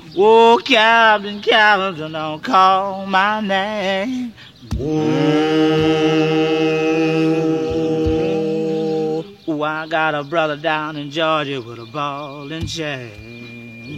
Oh, Captain, Captain, don't call my name. Whoa. Oh, I got a brother down in Georgia with a ball and chain.